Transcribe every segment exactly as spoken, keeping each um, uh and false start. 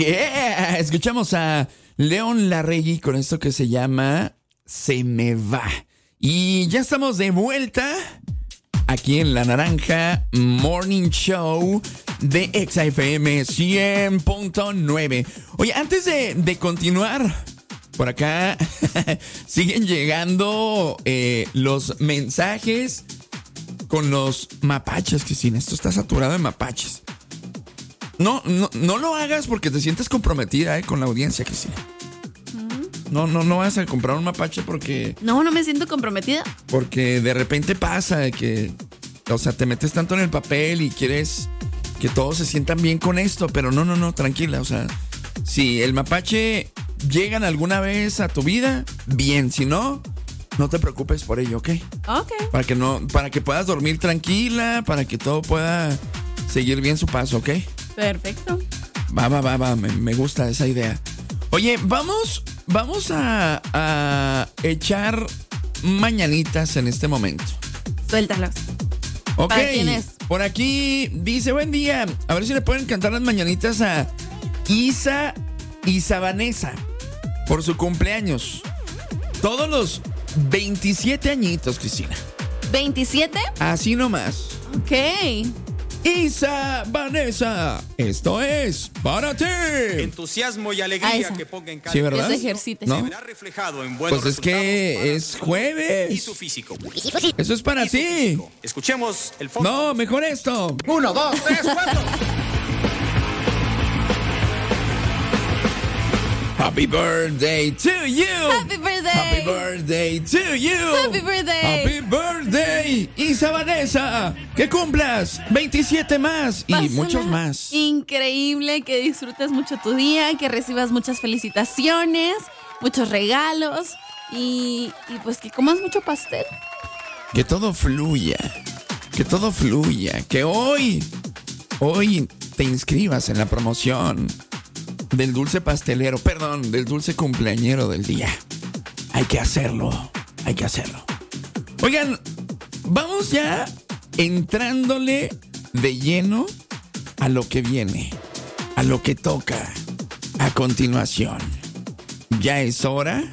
Yeah, escuchamos a León Larregui con esto que se llama Se me va. Y ya estamos de vuelta aquí en La Naranja Morning Show de Exa F M cien punto nueve. Oye, antes de, de continuar, por acá siguen llegando eh, los mensajes con los mapaches, que sin esto está saturado de mapaches. No, no, no lo hagas porque te sientes comprometida eh, con la audiencia, Cristina. Uh-huh. No, no, no vas a comprar un mapache porque... No, no me siento comprometida. Porque de repente pasa de que, o sea, te metes tanto en el papel y quieres que todos se sientan bien con esto, pero no, no, no, tranquila, o sea, si el mapache llegan alguna vez a tu vida, bien, si no, no te preocupes por ello, ¿ok? Ok. Para que no, para que puedas dormir tranquila, para que todo pueda seguir bien su paso, ¿ok? Perfecto. Va, va, va, va, me, me gusta esa idea. Oye, vamos, vamos a, a echar mañanitas en este momento. Suéltalas. Ok, ¿Para quién es? Por aquí dice, buen día, a ver si le pueden cantar las mañanitas a Isa Isa Vanessa por su cumpleaños. Todos los veintisiete añitos, Cristina. ¿veintisiete? Así nomás. Ok. Isa Vanessa, esto es para ti. Entusiasmo y alegría que ponga en cada... Sí, ¿verdad? Es ejercite. ¿No? Se verá reflejado en buenos Pues es que es jueves. y su físico. Eso es para Y su ti. físico. Escuchemos el fondo. No, mejor esto. Uno, dos, tres, cuatro. Happy birthday to you. Happy birthday. Happy birthday to you. Happy birthday. Happy birthday, Isa Vanessa. Que cumplas veintisiete más y Pásala muchos más. Increíble, que disfrutes mucho tu día, que recibas muchas felicitaciones, muchos regalos y, y pues que comas mucho pastel. Que todo fluya. Que todo fluya. Que hoy, hoy te inscribas en la promoción del dulce pastelero, perdón, del dulce cumpleañero del día. Hay que hacerlo, hay que hacerlo. Oigan, vamos ya entrándole de lleno a lo que viene, a lo que toca a continuación. Ya es hora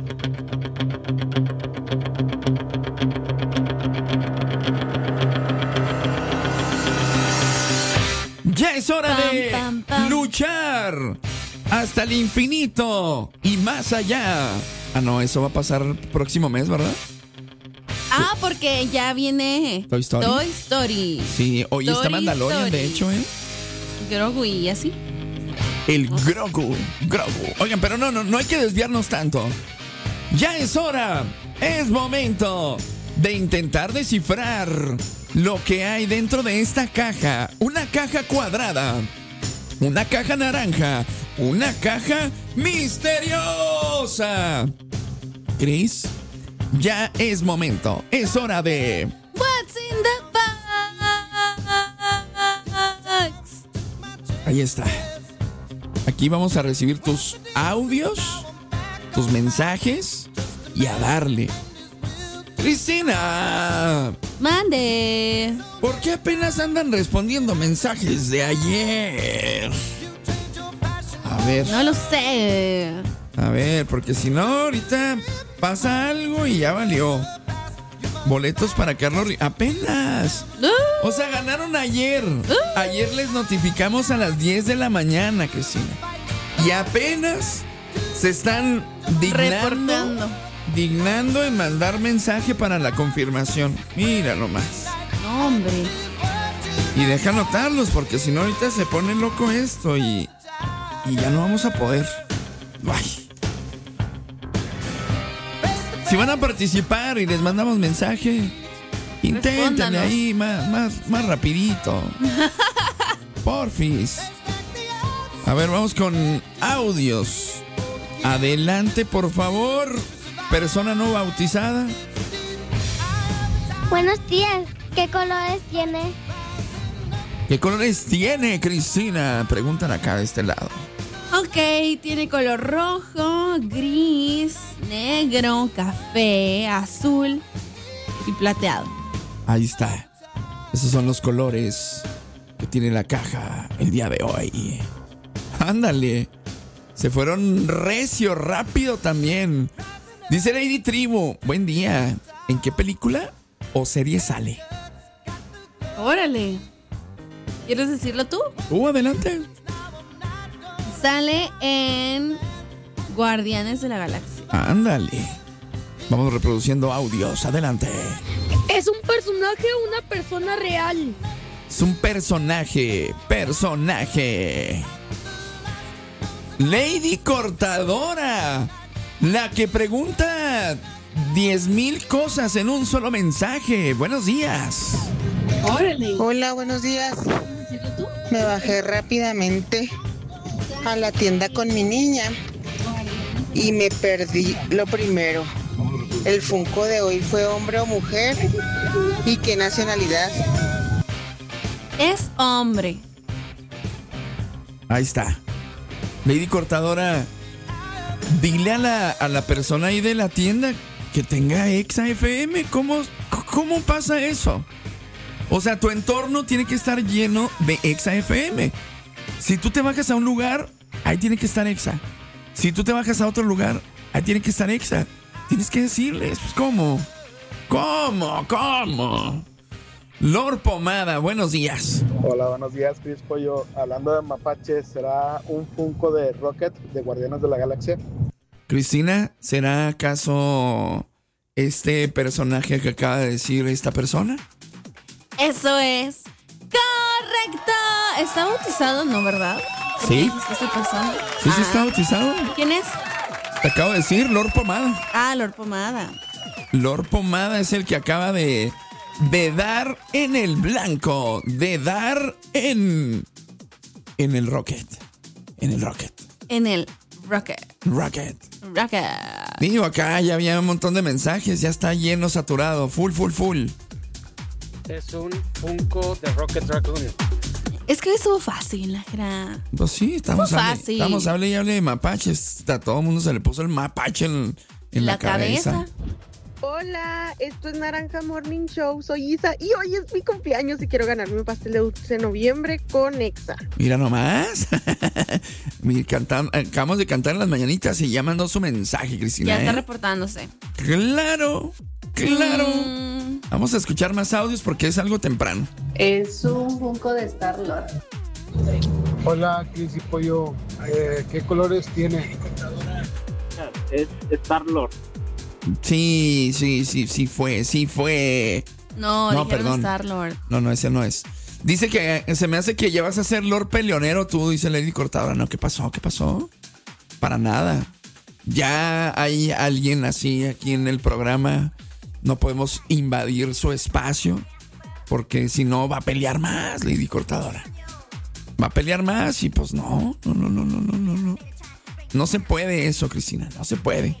Ya es hora Pam, de pam, pam. luchar hasta el infinito y más allá. Ah, no, eso va a pasar el próximo mes, ¿verdad? Ah, porque ya viene Toy Story. Toy Story. Sí, hoy está Toy Mandalorian, Story. de hecho, ¿eh? Grogu y así. El Grogu, Grogu. Oigan, pero no, no, no hay que desviarnos tanto. Ya es hora, es momento de intentar descifrar lo que hay dentro de esta caja. Una caja cuadrada, una caja naranja, una caja misteriosa. Chris, ya es momento, es hora de... What's in the box? Ahí está. Aquí vamos a recibir tus audios, tus mensajes y a darle. Cristina, Mande. ¿por qué apenas andan respondiendo mensajes de ayer? A ver, No lo sé. a ver, porque si no, ahorita pasa algo y ya valió. Boletos para Carlos Ri- apenas. Uh, O sea, ganaron ayer. Ayer les notificamos a las diez de la mañana, Cristina. Y apenas se están dignando, Reportando. dignando en mandar mensaje para la confirmación. Mira nomás. no, hombre. Y deja anotarlos, porque si no ahorita se pone loco esto y, y ya no vamos a poder. Ay. Si van a participar y les mandamos mensaje, inténtenle Respóndanos. ahí más, más, más rapidito. Porfis. A ver, vamos con audios. Adelante, por favor. Persona no bautizada. Buenos días. ¿Qué colores tiene? ¿Qué colores tiene, Cristina? Preguntan acá de este lado. Ok, tiene color rojo, gris, negro, café, azul y plateado. Ahí está. Esos son los colores que tiene la caja el día de hoy. Ándale. Se fueron recio, rápido también. Dice Lady Tribu, buen día. ¿En qué película o serie sale? Órale. ¿Quieres decirlo tú? Uh, adelante. Sale en Guardianes de la Galaxia. Ándale. Vamos reproduciendo audios. Adelante. ¿Es un personaje o una persona real? Es un personaje. Personaje. Lady Cortadora. La que pregunta diez mil cosas en un solo mensaje. Buenos días. Órale. Hola, buenos días. Me bajé rápidamente a la tienda con mi niña y me perdí lo primero. El Funko de hoy fue hombre o mujer y qué nacionalidad. Es hombre. Ahí está. Lady Cortadora, dile a la, a la persona ahí de la tienda que tenga Exa F M. ¿Cómo, ¿Cómo pasa eso? O sea, tu entorno tiene que estar lleno de Exa F M. Si tú te bajas a un lugar, ahí tiene que estar Exa. Si tú te bajas a otro lugar, ahí tiene que estar Exa. Tienes que decirles, pues, ¿cómo? ¿Cómo? ¿Cómo? Lord Pomada, buenos días. Hola, buenos días, Chris Pollo. Hablando de Mapache, ¿será un Funko de Rocket de Guardianes de la Galaxia? Cristina, ¿será acaso este personaje que acaba de decir esta persona? Eso es correcto. ¿Está bautizado, no, verdad? Sí. ¿Esta persona? Sí, sí Ah. está bautizado. ¿Quién es? Te acabo de decir, Lord Pomada. Ah, Lord Pomada. Lord Pomada es el que acaba de, de dar en el blanco, de dar en, en el Rocket. En el Rocket. En el Rocket. Rocket. Rocket. Digo, acá ya había un montón de mensajes, ya está lleno, saturado, full, full, full. Es un Funko de Rocket Raccoon. Es que estuvo fácil, la gra. Pues sí, estamos Muy hable, fácil. estamos hable y hable de mapaches. A todo el mundo se le puso el mapache en, en la, La cabeza. cabeza. Hola, esto es Naranja Morning Show, soy Isa y hoy es mi cumpleaños y quiero ganarme un pastel de dulce de noviembre con Exa. Mira nomás. Mi cantan- acabamos de cantar en las mañanitas y ya mandó su mensaje, Cristina. Ya está ¿eh? reportándose. Claro, claro. Mm, Vamos a escuchar más audios porque es algo temprano. Es un Funko de Star-Lord. Hola, Chris y Pollo. Eh, ¿Qué colores tiene? Es Star-Lord. Sí, sí, sí, sí fue, sí fue. no, No, dijeron perdón. Star-Lord. No, no, ese no es. Dice que se me hace que ya vas a ser Lord Peleonero tú, dice Lady Cortadora. No, ¿qué pasó? ¿Qué pasó? Para nada. Ya hay alguien así aquí en el programa. No podemos invadir su espacio porque si no va a pelear más, Lady Cortadora. Va a pelear más y pues no, no, no, no, no, no, no, no. No se puede eso, Cristina, no se puede.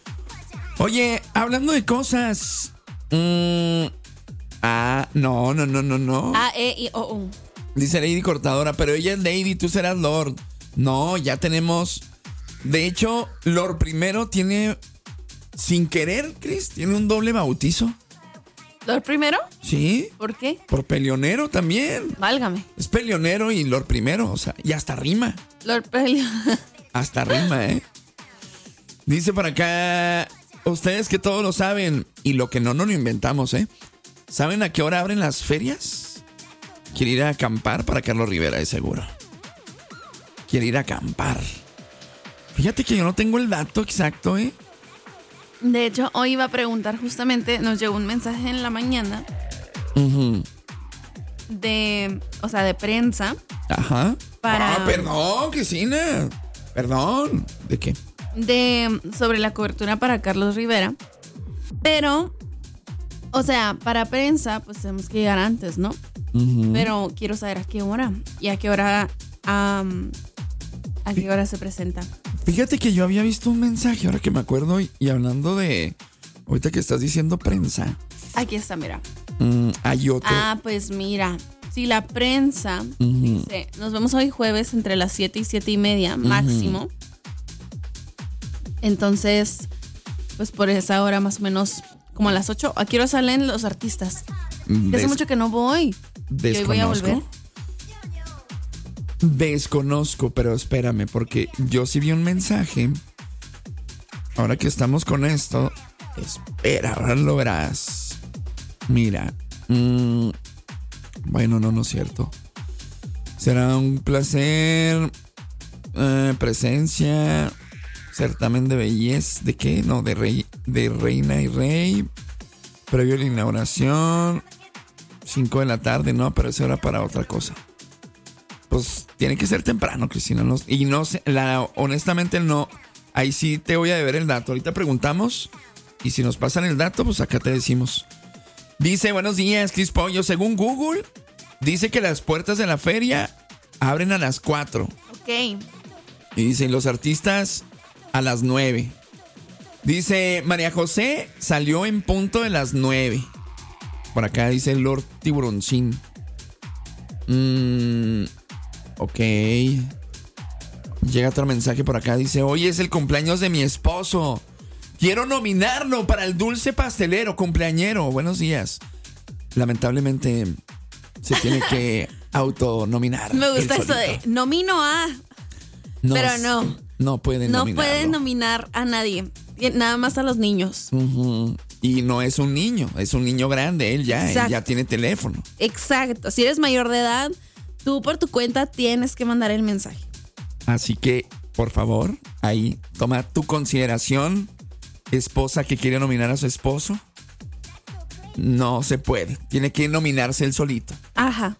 Oye, hablando de cosas. mmm, ah, no, no, no, no, no. A, E, I, O, U. Dice Lady Cortadora, pero ella es Lady, tú serás Lord. No, ya tenemos. De hecho, Lord primero tiene, sin querer, Chris, tiene un doble bautizo. ¿Lord primero? Sí, ¿Por qué? por peleonero también. Válgame. Es peleonero y Lord primero, o sea, y hasta rima. Lord Pelio. Hasta rima, ¿eh? Dice por acá, ustedes que todo lo saben y lo que no, no lo inventamos, ¿eh? ¿Saben a qué hora abren las ferias? Quiere ir a acampar para Carlos Rivera, de seguro. Quiere ir a acampar. Fíjate que yo no tengo el dato exacto, ¿eh? De hecho, hoy iba a preguntar justamente, nos llegó un mensaje en la mañana Uh-huh. de, o sea, de prensa. Ajá. Para- Ah, perdón, Cristina. Perdón. ¿De qué? de sobre la cobertura para Carlos Rivera. Pero, o sea, para prensa, pues tenemos que llegar antes, ¿no? Uh-huh. Pero quiero saber a qué hora y a qué hora am, a qué hora se presenta. Fíjate que yo había visto un mensaje, ahora que me acuerdo, y, y hablando de, ahorita que estás diciendo prensa, Aquí está, mira. mm, hay otro. Ah, pues mira, si la prensa Ujú. dice, nos vemos hoy jueves entre las siete y siete y media, máximo. Entonces, pues por esa hora más o menos, como a las ocho, ¿a qué hora salen los artistas? Que hace Des- mucho que no voy. Y hoy voy a desconozco. volver. Desconozco, pero espérame, porque yo sí vi un mensaje. Ahora que estamos con esto, espera, ahora lo verás. Mira, mmm, bueno, no, no es cierto. Será un placer, eh, presencia, certamen de belleza, ¿de qué? No, de rey, de reina y rey, previo a la inauguración, cinco de la tarde, no, pero eso era para otra cosa. Pues tiene que ser temprano, Cristina, no, y no sé, la, honestamente no, ahí sí te voy a deber el dato, ahorita preguntamos, y si nos pasan el dato, pues acá te decimos. Dice, buenos días, Cris Pollo, según Google, dice que las puertas de la feria abren a las cuatro. Ok. Y dicen los artistas a las nueve. Dice María José salió en punto de las nueve. Por acá dice Lord Tiburoncín. Mm, ok. Llega otro mensaje por acá. Dice, hoy es el cumpleaños de mi esposo. Quiero nominarlo para el dulce pastelero cumpleañero. Buenos días. Lamentablemente se tiene que autonominar. Me gusta eso de nomino a. No, pero no. No pueden No nominarlo. pueden nominar a nadie. Nada más a los niños. Uh-huh. Y no es un niño, es un niño grande. Él ya, él ya tiene teléfono. Exacto. Si eres mayor de edad, tú por tu cuenta tienes que mandar el mensaje. Así que, por favor, ahí toma tu consideración. Esposa que quiere nominar a su esposo. No se puede. Tiene que nominarse él solito. Ajá.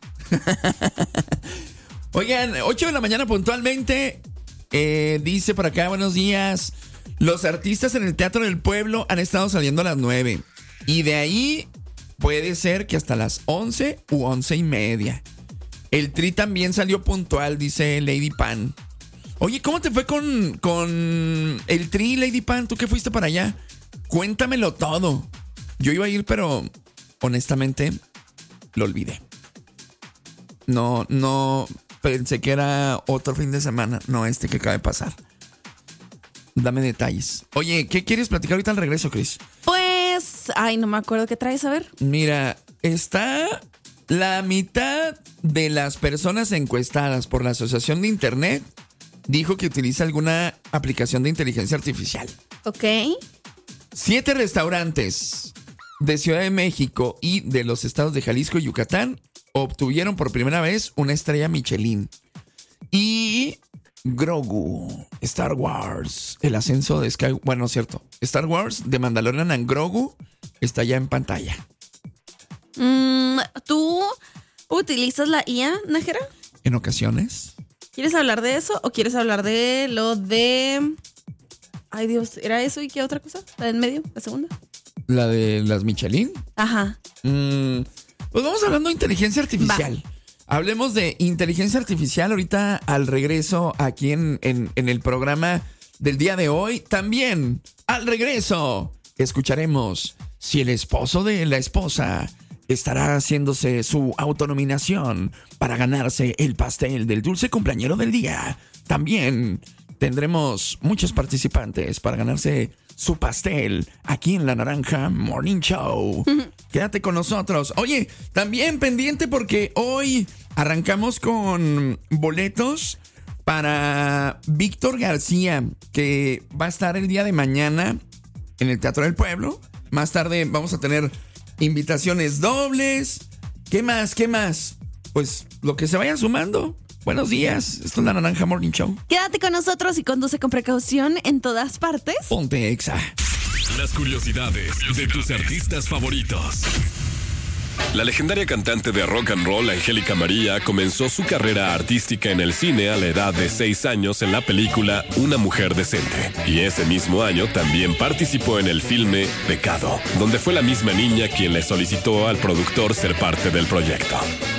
Oigan, ocho de la mañana puntualmente. Eh, dice por acá, buenos días. Los artistas en el Teatro del Pueblo han estado saliendo a las nueve. Y de ahí puede ser que hasta las once u once y media. El Tri también salió puntual, dice Lady Pan. Oye, ¿cómo te fue con, con el Tri, Lady Pan? ¿Tú que fuiste para allá? Cuéntamelo todo. Yo iba a ir, pero honestamente lo olvidé. No, no, pensé que era otro fin de semana, no este que acaba de pasar. Dame detalles. Oye, ¿qué quieres platicar ahorita al regreso, Cris? Pues, ay, no me acuerdo qué traes, a ver. Mira, está la mitad de las personas encuestadas por la Asociación de Internet dijo que utiliza alguna aplicación de inteligencia artificial. Ok. Siete restaurantes de Ciudad de México y de los estados de Jalisco y Yucatán obtuvieron por primera vez una estrella Michelin. Y Grogu, Star Wars, el ascenso de Sky... Bueno, cierto. Star Wars de Mandalorian and Grogu está ya en pantalla. Mm, ¿Tú utilizas la I A, Nájera? En ocasiones. ¿Quieres hablar de eso o quieres hablar de lo de... Ay, Dios, ¿era eso y qué otra cosa? ¿La de en medio? ¿La segunda? ¿La de las Michelin? Ajá. Mm, pues vamos hablando de inteligencia artificial. Va. Hablemos de inteligencia artificial ahorita al regreso aquí en, en, en el programa del día de hoy. También al regreso escucharemos si el esposo de la esposa estará haciéndose su autonominación para ganarse el pastel del dulce cumpleañero del día. También tendremos muchos participantes para ganarse su pastel aquí en La Naranja Morning Show. Quédate con nosotros. Oye, también pendiente porque hoy arrancamos con boletos para Víctor García, que va a estar el día de mañana en el Teatro del Pueblo. Más tarde vamos a tener invitaciones dobles. ¿Qué más? ¿Qué más? Pues lo que se vaya sumando. Buenos días, esto es La Naranja Morning Show. Quédate con nosotros y conduce con precaución en todas partes. Ponte Exa. Las curiosidades de tus artistas favoritos. La legendaria cantante de rock and roll Angélica María comenzó su carrera artística en el cine a la edad de seis años en la película Una mujer decente. Y ese mismo año también participó en el filme Pecado, donde fue la misma niña quien le solicitó al productor ser parte del proyecto.